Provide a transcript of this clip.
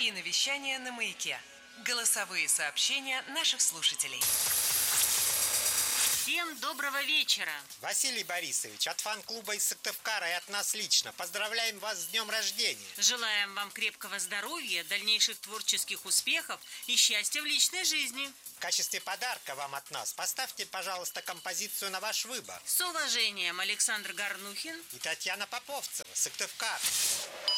Кабина вещания на Маяке. Голосовые сообщения наших слушателей. Всем доброго вечера. Василий Борисович, от фан-клуба из Сыктывкара и от нас лично поздравляем вас с днем рождения. Желаем вам крепкого здоровья, дальнейших творческих успехов и счастья в личной жизни. В качестве подарка вам от нас поставьте, пожалуйста, композицию на ваш выбор. С уважением, Александр Горнухин И Татьяна Поповцева, Сыктывкар.